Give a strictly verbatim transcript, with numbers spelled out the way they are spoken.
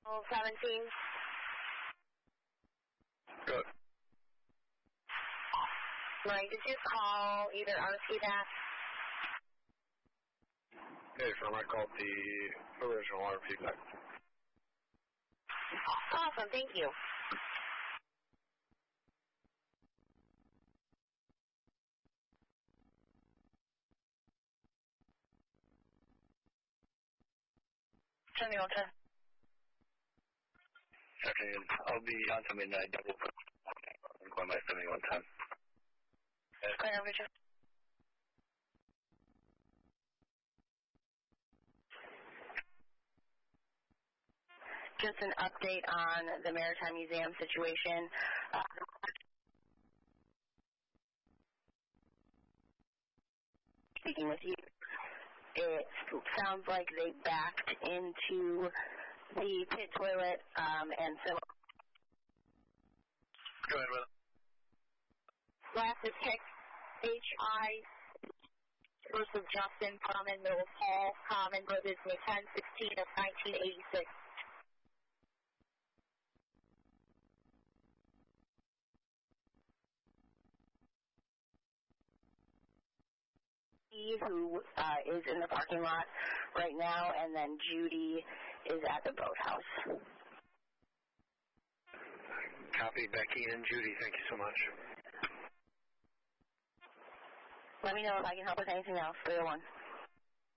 Oh, seventeen. Good. Right, did you call either R C back? Hey, firm, I called the original R P back. Awesome, thank you. Turn on ten. Afternoon. I'll be on to midnight. Double. I'm going by seventy-one ten. Clear, Richard. Just an update on the Maritime Museum situation. Uh, speaking with you, it sounds like they backed into the pit toilet, um, and so. Go ahead, brother. Last is H I versus Justin Common, Middle Hall, Common, Brothers, May ten sixteen of nineteen eighty-six. Who uh, is in the parking lot right now, and then Judy is at the boathouse. Copy, Becky and Judy. Thank you so much. Let me know if I can help with anything else. three oh one.